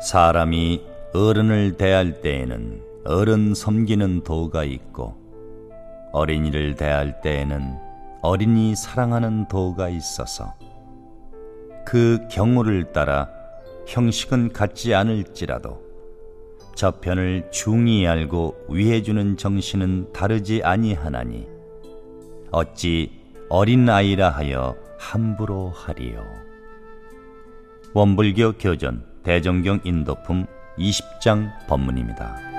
사람이 어른을 대할 때에는 어른 섬기는 도가 있고 어린이를 대할 때에는 어린이 사랑하는 도가 있어서 그 경우를 따라 형식은 같지 않을지라도 저편을 중히 알고 위해주는 정신은 다르지 아니하나니 어찌 어린아이라 하여 함부로 하리요. 원불교 교전 대정경 인도품 20장 법문입니다.